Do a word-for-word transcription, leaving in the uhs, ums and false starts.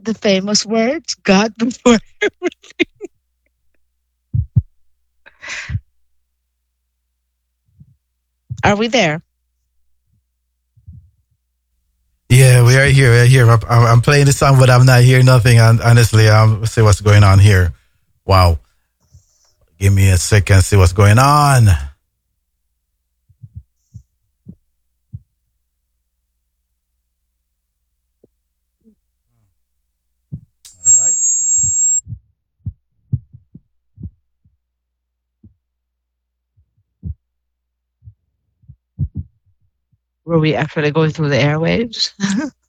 the famous words, God before. Are we there? Yeah, we are here. We're here. I'm, I'm playing the song, but I'm not hearing nothing. And honestly, I'm see what's going on here. Wow. Give me a second. See what's going on. All right. Were we actually going through the airwaves?